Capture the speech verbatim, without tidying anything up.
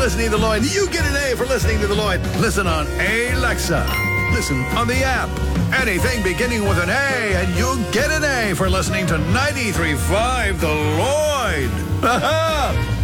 listening to The Lloyd. You get an A for listening to The Lloyd. Listen on Alexa. Listen on the app. Anything beginning with an A, and you get an A for listening to ninety-three point five The Lloyd. Ha-ha!